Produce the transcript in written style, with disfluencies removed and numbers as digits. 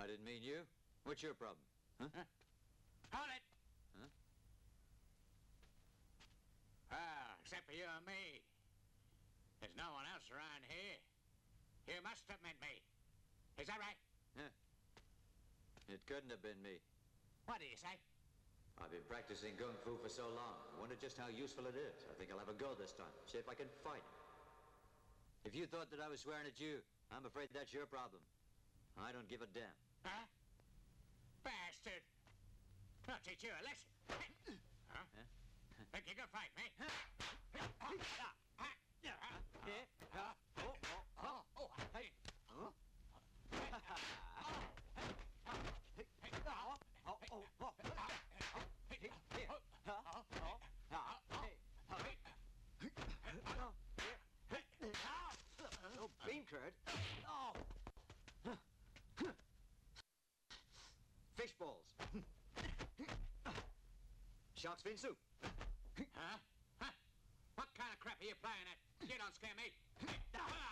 didn't mean you. What's your problem? Huh? Hold it! Huh? Well, except for you and me. There's no one else around here. You must have meant me. Is that right? Yeah. It couldn't have been me. What do you say? I've been practicing Kung Fu for so long. I wonder just how useful it is. I think I'll have a go this time. See if I can fight him. If you thought that I was swearing at you, I'm afraid that's your problem. I don't give a damn. Huh? Bastard! I'll teach you a lesson. Huh? Think you can fight me? Oh, bean curd. Oh. Fish balls. Shark's fin soup. Huh? Huh? What kind of crap are you playing at? You don't scare me.